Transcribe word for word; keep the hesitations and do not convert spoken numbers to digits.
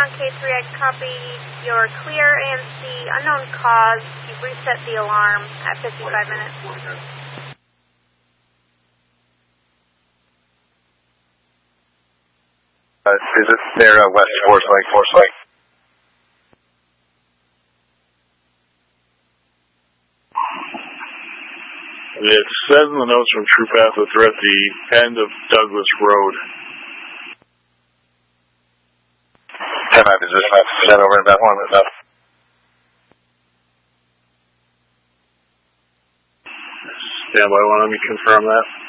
on K three, I copy your clear A M C, unknown cause. You've reset the alarm at fifty-five minutes. Uh, is it there, uh, West Force Lake, Force Lake? It says in the notes from TruePath that they're at the end of Douglas Road. Ten nine position, is that over in that one? Is that? Stand by one, let me confirm that.